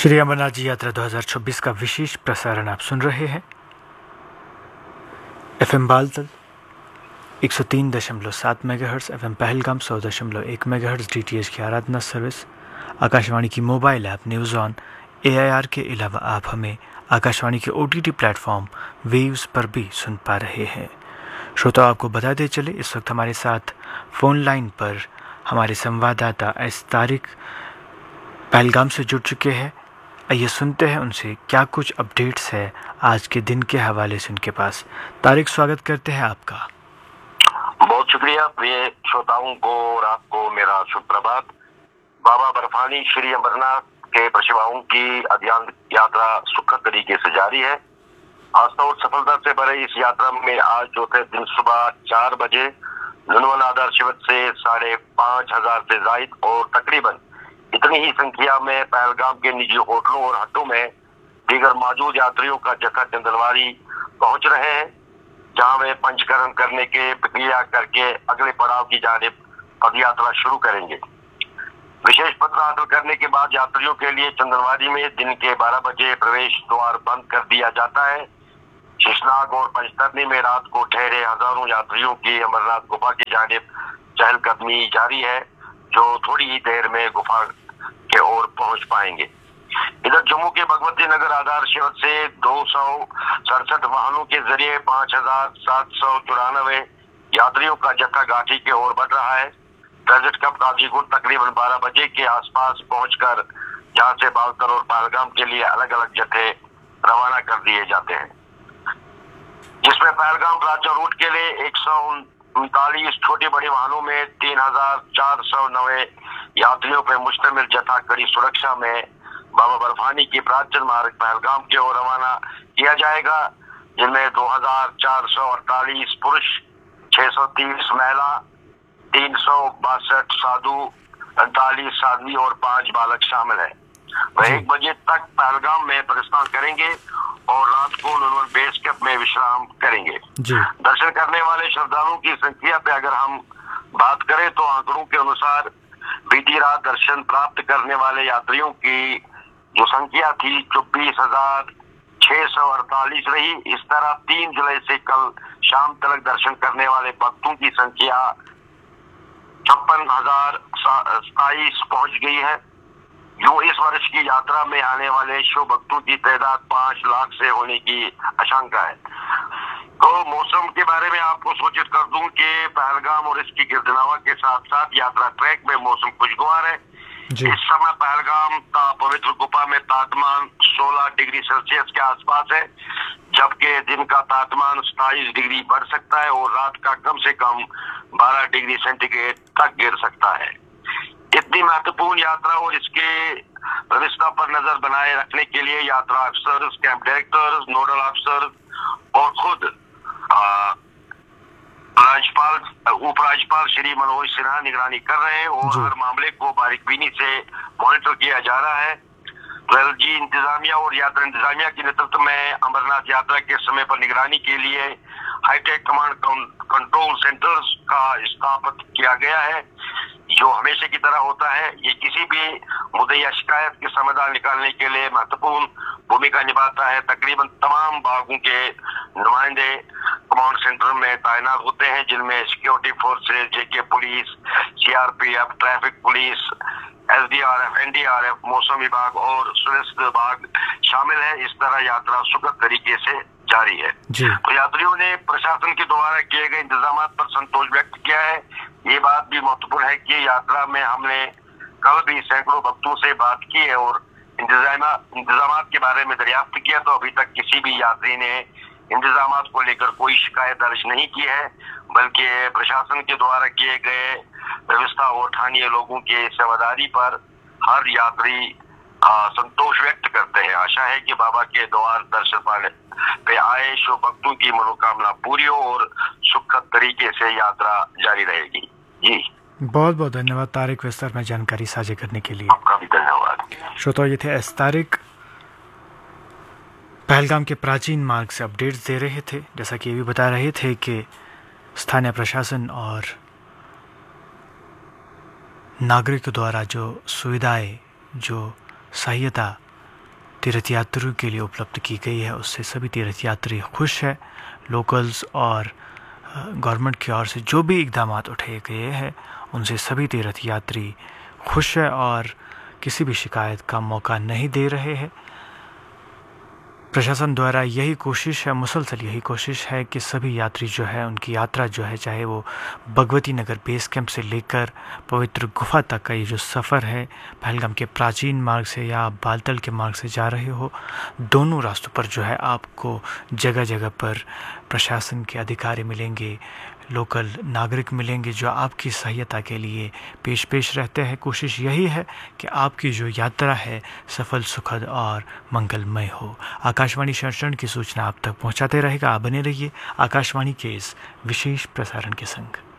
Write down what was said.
श्री अमरनाथ जी यात्रा 2026 का विशेष प्रसारण आप सुन रहे हैं। FM Baltal 103.7 megahertz, FM Pahalgam 100.1 megahertz DTH की आराधना सर्विस, आकाशवाणी की mobile app news on AIR के अलावा आप हमें आकाशवाणी के OTT प्लेटफॉर्म वेव्स पर भी सुन पा रहे हैं। श्रोता, आपको बताते चले इस वक्त हमारे साथ फ़ोन लाइन पर हमारे संवाददाता एस तारिक पहलगाम से जुड़ चुके हैं। आइए सुनते हैं उनसे क्या कुछ अपडेट्स है आज के दिन के हवाले से उनके पास। तारिक, स्वागत करते हैं आपका। बहुत शुक्रिया प्रिय श्रोताओं को और आपको मेरा शुभ प्रभात। बाबा बर्फानी श्री अमरनाथ के प्रशिवाओं की अध्ययन यात्रा सुखद तरीके से जारी है। आस्था और सफलता से भरे इस यात्रा में आज चौथे दिन सुबह 4 बजे नुनवन आधार शिविर से 5,500 से जायद और तकरीबन इतनी ही संख्या में पहलगाम के निजी होटलों और हट्टों में दीगर मौजूद यात्रियों का जत्था चंदलवारी पहुंच रहे हैं, जहां वे पंचकरण करने के प्रक्रिया करके अगले पड़ाव की जानिब पद यात्रा शुरू करेंगे। विशेष पत्र हासिल करने के बाद यात्रियों के लिए चंदलवारी में दिन के 12 बजे प्रवेश द्वार बंद कर दिया जाता है। शेषनाग और पंचतरनी में रात को ठहरे हजारों यात्रियों की अमरनाथ गुफा की जानिब चहलकदमी जारी है, जो थोड़ी ही देर में गुफा के ओर पहुंच पाएंगे। इधर जम्मू के भगवती नगर आधार शिविर से 267 वाहनों के जरिए 5,794 यात्रियों का जत्था घाटी की ओर बढ़ रहा है। डेजर्ट कप काजीगुंड तकरीबन 12 बजे के आसपास पहुंचकर जहां से बालतर और पहलगाम के लिए अलग अलग जत्थे रवाना कर दिए जाते हैं, जिसमें पहलगाम राज्य रूट के लिए 139 छोटी बड़ी वाहनों में 3,409 यात्रियों पर मुश्तमिल जत्था कड़ी सुरक्षा में बाबा बर्फानी की प्राचीन मार्ग पहलगाम की ओर रवाना किया जाएगा, जिनमें 2,448 पुरुष, 630 महिला, 362 साधु, 45 साध्वी और 5 बालक शामिल है। वह 1 बजे तक पहलगाम में प्रस्थान करेंगे और रात को नुनवन बेस कैंप में विश्राम करेंगे। दर्शन करने वाले श्रद्धालुओं की संख्या पे अगर हम बात करें तो आंकड़ों के अनुसार बीती रात दर्शन प्राप्त करने वाले यात्रियों की जो संख्या थी 24,648 रही। इस तरह 3 जुलाई से कल शाम तक दर्शन करने वाले भक्तों की संख्या 56,027 पहुंच गई है। जो इस वर्ष की यात्रा में आने वाले शिव भक्तों की तादाद 5 लाख से होने की आशंका है। तो मौसम के बारे में आपको सूचित कर दूं कि पहलगाम और इसकी गिरदनवा के साथ साथ यात्रा ट्रैक में मौसम खुशगवार है। इस समय पहलगाम पवित्र गुफा में तापमान 16 डिग्री सेल्सियस के आसपास है, जबकि दिन का तापमान 27 डिग्री बढ़ सकता है और रात का कम से कम 12 डिग्री सेंटीग्रेड तक गिर सकता है। इतनी महत्वपूर्ण यात्रा और इसके व्यवस्था पर नजर बनाए रखने के लिए यात्रा अफसर, कैंप डायरेक्टर्स, नोडल अफसर और खुद उपराज्यपाल श्री मनोज सिन्हा निगरानी कर रहे हैं और हर मामले को बारीकबीनी से मॉनिटर किया जा रहा है। 12G इंतजामिया और यात्रा इंतजामिया के नेतृत्व में अमरनाथ यात्रा के समय पर निगरानी के लिए हाईटेक कमांड कंट्रोल सेंटर्स का स्थापित किया गया है, जो हमेशा की तरह होता है। ये किसी भी मुद्दे या शिकायत के समाधान निकालने के लिए महत्वपूर्ण भूमिका निभाता है। तकरीबन तमाम भागों के नुमाइंदे कमांड सेंटर में तैनात होते हैं, जिनमें सिक्योरिटी फोर्सेज, जेके police, CRPF, traffic police, SDRF, NDRF, मौसम विभाग और स्वास्थ्य विभाग शामिल है। इस तरह यात्रा सुखद तरीके से जारी है। तो यात्रियों ने प्रशासन के द्वारा किए गए इंतजाम पर संतोष व्यक्त किया है। ये बात भी महत्वपूर्ण है कि यात्रा में हमने कल भी सैकड़ों भक्तों से बात की है और इंतजाम के बारे में दरियाफ्त किया, तो अभी तक किसी भी यात्री ने इंतजाम को लेकर कोई शिकायत दर्ज नहीं की है, बल्कि प्रशासन के द्वारा किए गए व्यवस्था और स्थानीय लोगों के सेवादारी पर हर यात्री संतोष व्यक्त करते हैं। आशा है कि बाबा के द्वार दर्शन पाने पे आए शिव भक्तों की मनोकामना पूरी हो और सुखद तरीके से यात्रा जारी रहेगी। जी, बहुत बहुत धन्यवाद तारिक विस्तार में जानकारी साझा करने के लिए। आपका भी धन्यवाद। श्रोताओं, ये थे एस तारिक पहलगाम के प्राचीन मार्ग से अपडेट्स दे रहे थे। जैसा कि ये भी बता रहे थे कि स्थानीय प्रशासन और नागरिकों द्वारा जो सुविधाएं, जो सहायता तीर्थयात्रियों के लिए उपलब्ध की गई है, उससे सभी तीर्थयात्री खुश है। लोकल्स और गवर्नमेंट की ओर से जो भी इकदाम उठाए गए हैं उनसे सभी तीर्थयात्री खुश है और किसी भी शिकायत का मौका नहीं दे रहे हैं। प्रशासन द्वारा यही कोशिश है, मुसलसल यही कोशिश है कि सभी यात्री जो है उनकी यात्रा जो है, चाहे वो भगवती नगर बेस कैंप से लेकर पवित्र गुफा तक का ये जो सफ़र है, पहलगाम के प्राचीन मार्ग से या बालतल के मार्ग से जा रहे हो, दोनों रास्तों पर जो है आपको जगह जगह पर प्रशासन के अधिकारी मिलेंगे, लोकल नागरिक मिलेंगे जो आपकी सहायता के लिए पेश रहते हैं। कोशिश यही है कि आपकी जो यात्रा है सफल, सुखद और मंगलमय हो। आकाशवाणी शरण की सूचना आप तक पहुंचाते रहेगा। आप बने रहिए आकाशवाणी के इस विशेष प्रसारण के संग।